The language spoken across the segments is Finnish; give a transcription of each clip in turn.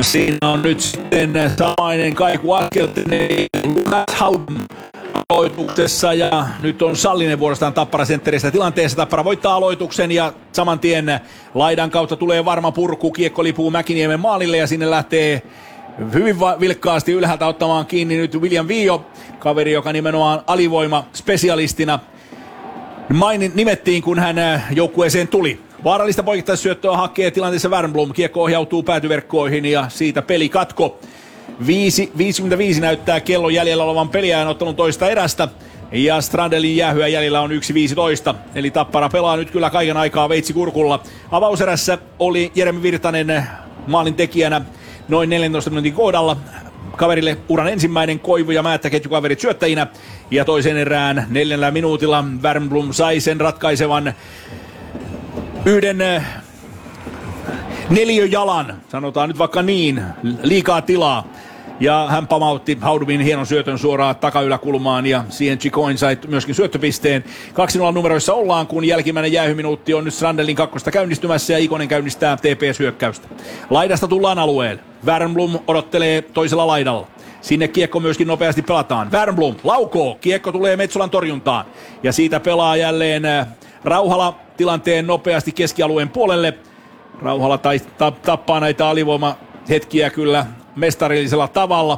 Siinä on nyt sitten samainen kaiku askelten Lukas Howden aloituksessa ja nyt on Sallinen vuorostaan Tappara sentterissä tilanteessa. Tappara voittaa aloituksen ja saman tien laidan kautta tulee varma purku. Kiekko lipuu Mäkiniemen maalille ja sinne lähtee hyvin vilkkaasti ylhäältä ottamaan kiinni nyt William Vio, kaveri, joka nimenomaan alivoima-spesialistina nimettiin, kun hän joukkueeseen tuli. Vaarallista poikittaisyöttöä hakee tilanteessa Wernbloom. Kiekko ohjautuu päätyverkkoihin ja siitä pelikatko. 5.55 näyttää kello jäljellä olevan peliajan ottelun toista erästä. Ja Strandelin jäähyä jäljellä on 1.15. Eli Tappara pelaa nyt kyllä kaiken aikaa veitsi kurkulla. Avauserässä oli Jeremy Virtanen maalin tekijänä noin 14 minuutin kohdalla. Kaverille uran ensimmäinen, Koivu ja Määttä ketjukaverit syöttäjinä. Ja toisen erään 4 minuutilla Wernbloom sai sen ratkaisevan yhden neliöjalan, sanotaan nyt vaikka niin, liikaa tilaa. Ja hän pamautti Haudumin hienon syötön suoraan takayläkulmaan ja siihen Chicoin sai myöskin syöttöpisteen. 2-0 numeroissa ollaan, kun jälkimmäinen jäähyminuutti on nyt Strandelin kakkosta käynnistymässä ja Ikonen käynnistää TPS-hyökkäystä. Laidasta tullaan alueelle. Wernbloom odottelee toisella laidalla. Sinne kiekko myöskin nopeasti pelataan. Wernbloom laukoo, kiekko tulee Metsolan torjuntaan ja siitä pelaa jälleen Rauhala tilanteen nopeasti keskialueen puolelle. Rauhala tappaa näitä alivoimahetkiä kyllä mestarillisella tavalla.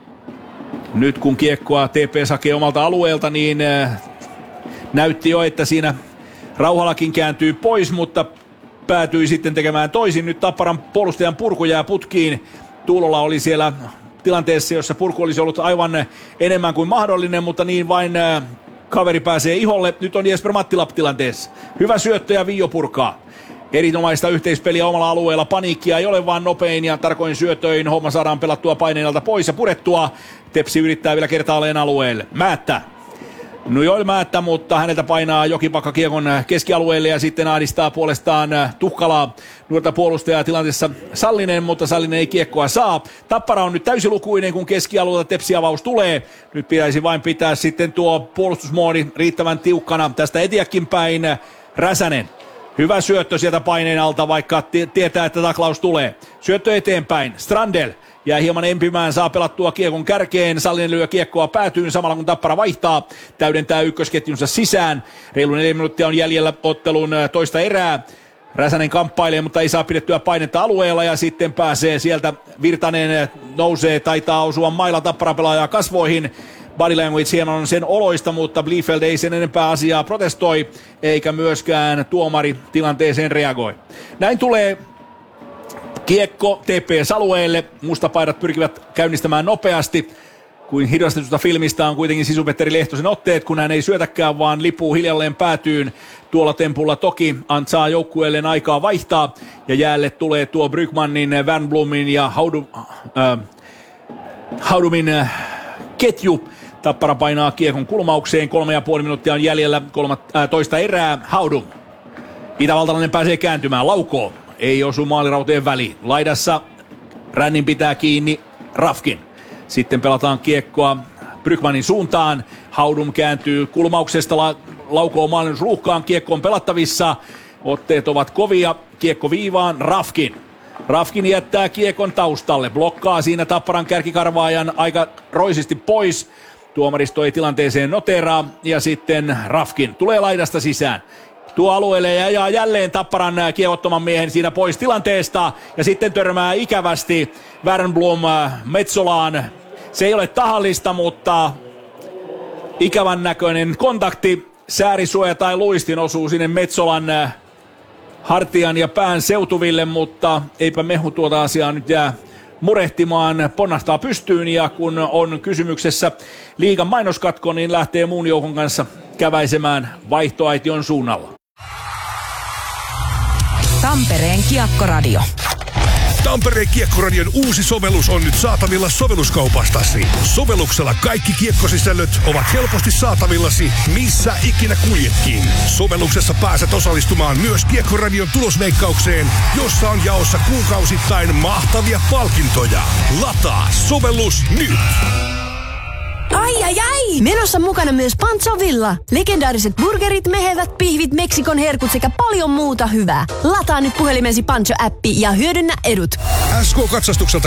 Nyt kun kiekkoa TPS hakee omalta alueelta, niin näytti jo, että siinä Rauhalakin kääntyy pois, mutta päätyi sitten tekemään toisin. Nyt Tapparan puolustajan purku jää putkiin. Tuulola oli siellä tilanteessa, jossa purku olisi ollut aivan enemmän kuin mahdollinen, mutta niin vain kaveri pääsee iholle. Nyt on Jesper Mattila tilanteessa. Hyvä syöttö ja Vio purkaa. Erinomaista yhteispeliä omalla alueella. Paniikkia ei ole, vaan nopein ja tarkoin syötöin. Homma saadaan pelattua paineenalta pois ja purettua. Tepsi yrittää vielä kertaalleen alueelle. Määttä. Nujoil Määttä, mutta häneltä painaa Jokipakka kiekon keskialueelle ja sitten ahdistaa puolestaan Tuhkalaa. Nuorta puolustajaa tilanteessa Sallinen, mutta Sallinen ei kiekkoa saa. Tappara on nyt täysilukuinen, kun keskialueelta Tepsi-avaus tulee. Nyt pitäisi vain pitää sitten tuo puolustusmoodi riittävän tiukkana tästä etiäkin päin. Räsänen. Hyvä syöttö sieltä paineen alta, vaikka tietää, että taklaus tulee. Syöttö eteenpäin. Strandel jää hieman empimään, saa pelattua kiekon kärkeen. Sallinen lyö kiekkoa päätyyn samalla kun Tappara vaihtaa. Täydentää ykkösketjunsa sisään. Reilu 4 minuuttia on jäljellä ottelun toista erää. Räsänen kamppailee, mutta ei saa pidettyä painetta alueella ja sitten pääsee sieltä. Virtanen nousee, taitaa osua mailla Tappara-pelaajaa kasvoihin. Body language hieman on sen oloista, mutta Bliefeld ei sen enempää asiaa protestoi, eikä myöskään tuomari tilanteeseen reagoi. Näin tulee kiekko TPS-alueelle. Mustapaidat pyrkivät käynnistämään nopeasti. Kuin hidastetusta filmistä on kuitenkin Sisu-Petteri Lehtosen otteet, kun hän ei syötäkään, vaan lipuu hiljalleen päätyyn. Tuolla tempulla toki antaa joukkueelleen aikaa vaihtaa, ja jäälle tulee tuo Brygmanin, Wernbloomin ja Haudumin ketju. Tappara painaa kiekon kulmaukseen, 3,5 minuuttia on jäljellä toista erää. Haudum. Itävaltalainen pääsee kääntymään, laukoo. Ei osu maalirauteen väliin. Laidassa Rännin pitää kiinni Rafkin. Sitten pelataan kiekkoa Brygmanin suuntaan. Haudum kääntyy kulmauksesta, laukoo maalin ruuhkaan. Kiekko on pelattavissa. Otteet ovat kovia. Kiekko viivaan. Rafkin jättää kiekon taustalle. Blokkaa siinä Tapparan kärkikarvaajan aika roisisti pois. Tuomaristo ei tilanteeseen noteraa. Ja sitten Rafkin tulee laidasta sisään. Tuo alueelle ja ajaa jälleen Tapparan kiehottoman miehen siinä pois tilanteesta. Ja sitten törmää ikävästi Wernbloom Metsolaan. Se ei ole tahallista, mutta ikävän näköinen kontakti. Säärisuoja tai luistin osuu sinne Metsolan hartian ja pään seutuville, mutta eipä Mehu tuota asiaa nyt jää murehtimaan. Ponnahtaa pystyyn ja kun on kysymyksessä liigan mainoskatko, niin lähtee muun joukon kanssa käväisemään vaihtoaition suunnalla. Tampereen Kiekkoradio. Tampereen Kiekkoradion uusi sovellus on nyt saatavilla sovelluskaupastasi. Sovelluksella kaikki kiekkosisällöt ovat helposti saatavillasi, missä ikinä kuljetkin. Sovelluksessa pääset osallistumaan myös Kiekkoradion tulosveikkaukseen, jossa on jaossa kuukausittain mahtavia palkintoja. Lataa sovellus nyt! Ai! Menossa mukana myös Pancho Villa. Legendaariset burgerit, mehevät pihvit, Meksikon herkut sekä paljon muuta hyvää. Lataa nyt puhelimesi Pancho-appi ja hyödynnä edut. SK-katsastukselta